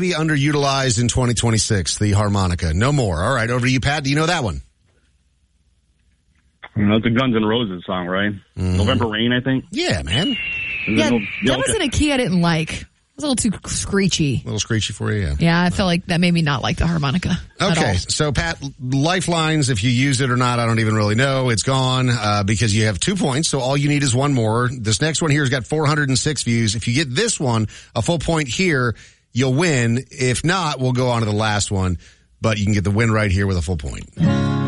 be underutilized in 2026, the harmonica. No more. All right, over to you, Pat. Do you know that one? It's a Guns N' Roses song, right? November Rain, I think. Yeah, man. Yeah, that was in a key I didn't like. It was a little too screechy. A little screechy for you, yeah. Yeah, I felt like that made me not like the harmonica. Okay, so Pat, lifelines, if you use it or not, I don't even really know. It's gone because you have 2 points, so all you need is one more. This next one here has got 406 views. If you get this one, a full point here, you'll win. If not, we'll go on to the last one, but you can get the win right here with a full point.